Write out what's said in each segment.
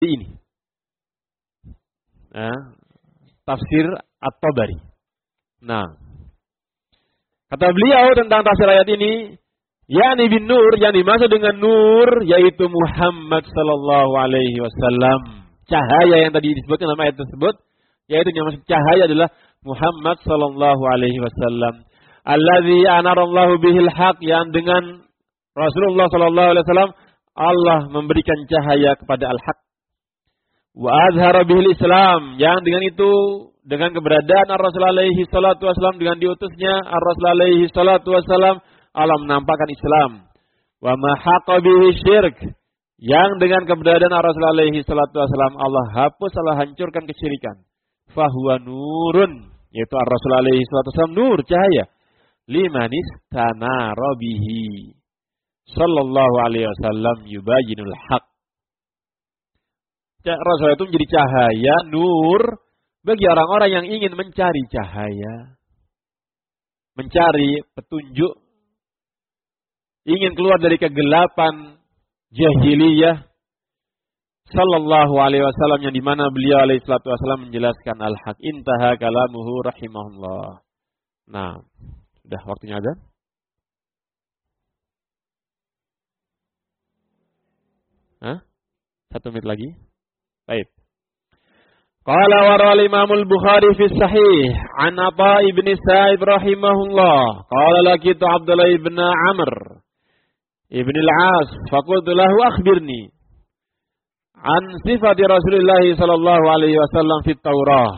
ini. Tafsir At-Tabari. Nah, kata beliau tentang tafsir ayat ini, yakni bin nur, yang dimaksud dengan nur yaitu Muhammad sallallahu alaihi wasallam. Cahaya yang tadi disebutkan dalam ayat tersebut, yaitu yang maksud cahaya adalah Muhammad sallallahu alaihi wasallam. Allazi anarallahu bihil haq, yang dengan Rasulullah sallallahu alaihi wasallam Allah memberikan cahaya kepada al-haq. Wa azhara bihil Islam, yang dengan itu, dengan keberadaan Ar-Rasul alaihi salatu wasallam, dengan diutusnya Ar-Rasul alaihi salatu wasallam, Allah menampakkan Islam. Wa mahaqa bihi syirk, yang dengan keberadaan Ar-Rasul alaihi salatu wasallam Allah hapus, Allah hancurkan kesyirikan. Fahuwa nurun, yaitu Ar-Rasul alaihi salatu wasallam nur, cahaya. Limanis tanara bihi sallallahu alaihi wasallam yubayyinul haq. Rasul itu menjadi cahaya, nur, bagi orang-orang yang ingin mencari cahaya, mencari petunjuk, ingin keluar dari kegelapan jahiliyah. Sallallahu alaihi wasallam, yang dimana beliau alaihi salatu wasallam menjelaskan al-haq. Intaha kalamuhu rahimahullah. Nah, sudah waktunya azan. Hah? 1 menit lagi. Baik. Qala waral Imamul Bukhari fi sahih an Atha ibn Sa'id rahimahullah. Qala laqitu Abdullah ibn Amr ibn al-As faqultu lahu akhbirni an sifati Rasulullah sallallahu alaihi wasallam fi Taurah.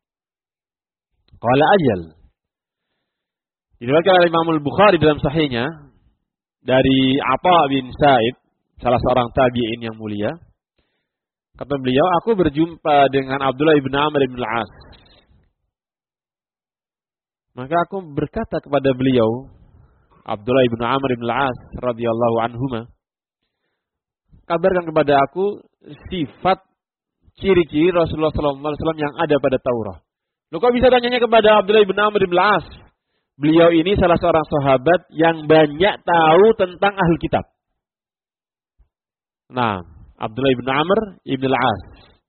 Qala ajal. Diriwayatkan oleh Imamul Bukhari dalam sahihnya dari Atha bin Sa'id, salah seorang tabi'in yang mulia. Kata beliau, aku berjumpa dengan Abdullah ibn Amr ibn al-As. Maka aku berkata kepada beliau, Abdullah ibn Amr ibn al-As radhiyallahu anhuma, kabarkan kepada aku sifat ciri-ciri Rasulullah sallallahu alaihi wasallam yang ada pada Taurat. Loh, kok bisa tanyanya kepada Abdullah ibn Amr ibn al-As? Beliau ini salah seorang sahabat yang banyak tahu tentang ahli kitab. Nah, Abdullah ibn Amr ibn al-As,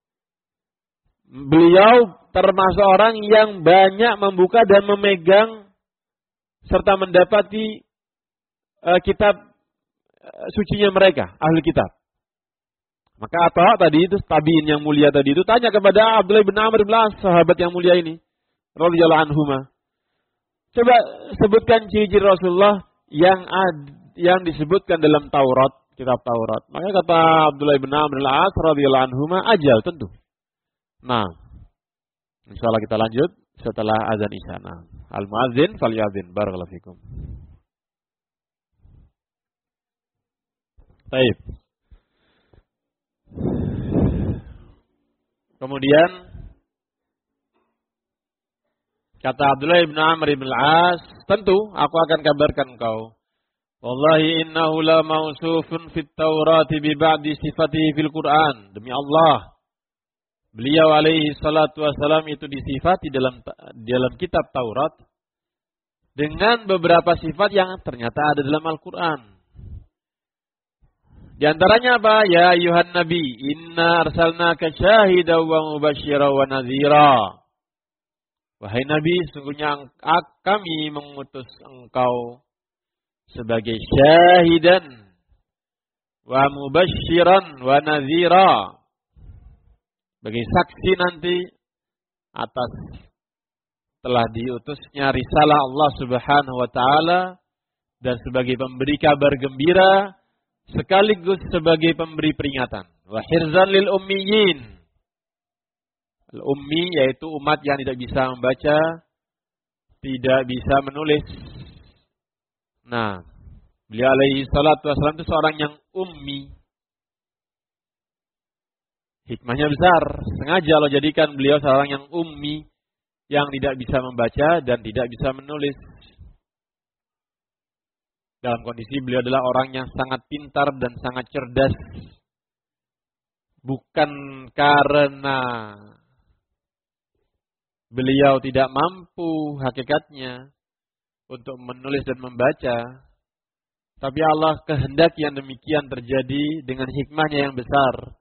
beliau termasuk orang yang banyak membuka dan memegang serta mendapati kitab sucinya mereka, ahli kitab. Maka Atha tadi itu, tabi'in yang mulia tadi itu, tanya kepada Abdullah ibn Amr ibn al-As, sahabat yang mulia ini, radhiyallahu anhuma. Coba sebutkan ciri-ciri Rasulullah yang disebutkan dalam Taurat, kitab Taurat. Maka kata Abdullah bin Amr al-As radhiyallahu anhuma, ajal, tentu. Nah, insyaallah kita lanjut setelah azan isya. Al-muadzin falyadzin. Barakallahu fikum. Baik. Kemudian kata Abdullah bin Amr bin al-As, tentu aku akan kabarkan engkau. Wallahi innahu la mausufun fit Taurati bi ba'di sifatihi fil Qur'an. Demi Allah, beliau alaihi salatu wasalam itu disifati dalam kitab Taurat dengan beberapa sifat yang ternyata ada dalam Al-Qur'an. Di antaranya apa? Ya ayuhan nabi, inna arsalnaka syahidan wa mubasysyiran wa nadhira. Wahai nabi, sesungguhnya kami mengutus engkau sebagai syahidan wa mubasysyiran wa nadhira, sebagai saksi nanti atas telah diutusnya risalah Allah Subhanahu wa taala, dan sebagai pemberi kabar gembira sekaligus sebagai pemberi peringatan. Wa hirzan lil ummiyin. Al-ummi yaitu umat yang tidak bisa membaca, tidak bisa menulis. Nah, beliau alaihi salatu wasallam itu seorang yang ummi. Hikmahnya besar. Sengaja Allah jadikan beliau seorang yang ummi, yang tidak bisa membaca dan tidak bisa menulis. Dalam kondisi beliau adalah orang yang sangat pintar dan sangat cerdas. Bukan karena beliau tidak mampu hakikatnya untuk menulis dan membaca, tapi Allah kehendaki yang demikian terjadi dengan hikmahnya yang besar.